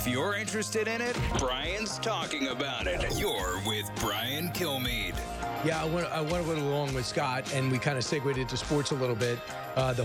you're interested in it, Brian's talking about it. You're with Brian Kilmeade. Yeah, I want to go along with Scott, and we kind of segued into sports a little bit. The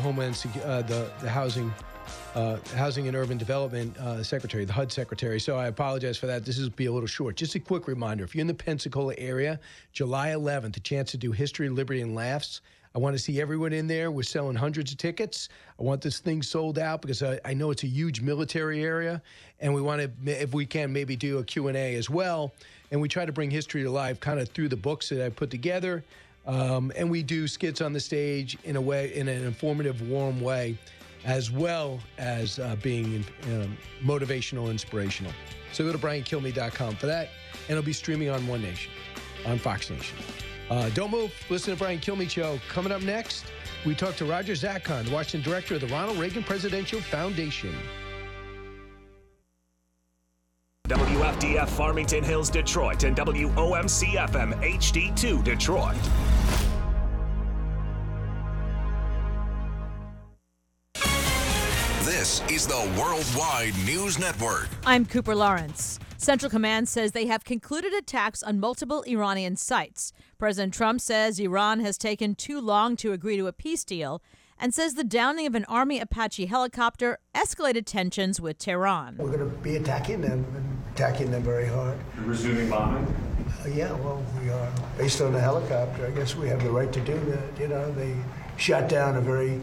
Housing and Urban Development Secretary, the HUD Secretary. So I apologize for that. This will be a little short. Just a quick reminder. If you're in the Pensacola area, July 11th, a chance to do History, Liberty, and Laughs. I want to see everyone in there. We're selling hundreds of tickets. I want this thing sold out because I know it's a huge military area, and we want to, if we can, maybe do a Q&A as well. And we try to bring history to life kind of through the books that I put together. And we do skits on the stage in an informative, warm way, as well as being motivational, inspirational. So go to BrianKilmeade.com for that, and it'll be streaming on One Nation, on Fox Nation. Don't move. Listen to Brian Kilmeade Show. Coming up next, we talk to Roger Zakon, the Washington director of the Ronald Reagan Presidential Foundation. WFDF Farmington Hills, Detroit, and WOMC-FM HD2 Detroit. This is the Worldwide News Network. I'm Cooper Lawrence. Central Command says they have concluded attacks on multiple Iranian sites. President Trump says Iran has taken too long to agree to a peace deal and says the downing of an Army Apache helicopter escalated tensions with Tehran. We're going to be attacking them very hard. You're resuming bombing? Yeah, well, we are. Based on the helicopter, I guess we have the right to do that. You know, they shot down a very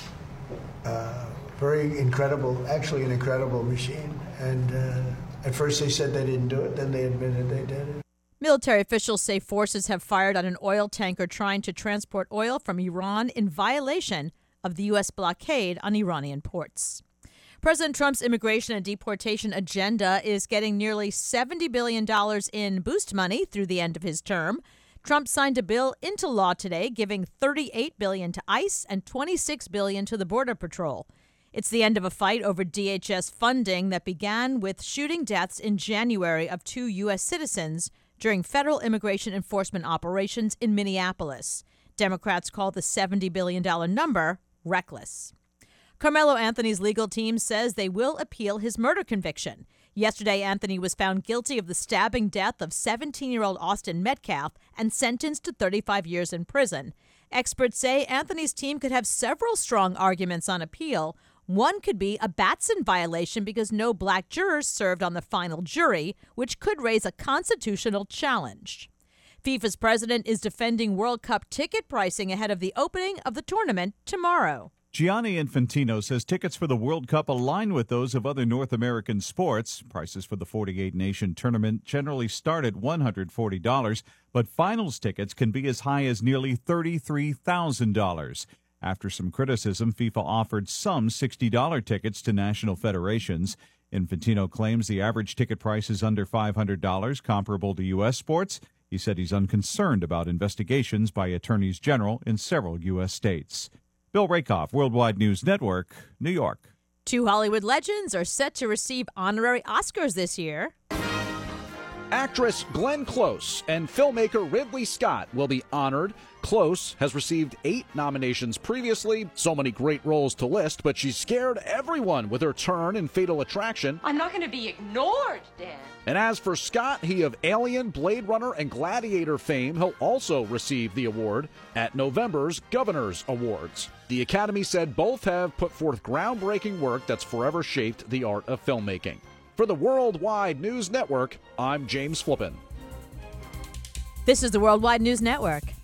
incredible, actually an incredible machine. And at first they said they didn't do it, then they admitted they did it. Military officials say forces have fired on an oil tanker trying to transport oil from Iran in violation of the U.S. blockade on Iranian ports. President Trump's immigration and deportation agenda is getting nearly $70 billion in boost money through the end of his term. Trump signed a bill into law today, giving $38 billion to ICE and $26 billion to the Border Patrol. It's the end of a fight over DHS funding that began with shooting deaths in January of 2 U.S. citizens during federal immigration enforcement operations in Minneapolis. Democrats call the $70 billion number reckless. Carmelo Anthony's legal team says they will appeal his murder conviction. Yesterday, Anthony was found guilty of the stabbing death of 17-year-old Austin Metcalf and sentenced to 35 years in prison. Experts say Anthony's team could have several strong arguments on appeal. One could be a Batson violation because no black jurors served on the final jury, which could raise a constitutional challenge. FIFA's president is defending World Cup ticket pricing ahead of the opening of the tournament tomorrow. Gianni Infantino says tickets for the World Cup align with those of other North American sports. Prices for the 48-nation tournament generally start at $140, but finals tickets can be as high as nearly $33,000. After some criticism, FIFA offered some $60 tickets to national federations. Infantino claims the average ticket price is under $500, comparable to U.S. sports. He said he's unconcerned about investigations by attorneys general in several U.S. states. Bill Rakoff, Worldwide News Network, New York. 2 Hollywood legends are set to receive honorary Oscars this year. Actress Glenn Close and filmmaker Ridley Scott will be honored. Close has received 8 nominations previously, so many great roles to list, but she scared everyone with her turn in Fatal Attraction. I'm not going to be ignored, Dan. And as for Scott, he of Alien, Blade Runner, and Gladiator fame, he'll also receive the award at November's Governors Awards. The Academy said both have put forth groundbreaking work that's forever shaped the art of filmmaking. For the Worldwide News Network, I'm James Flippin. This is the Worldwide News Network.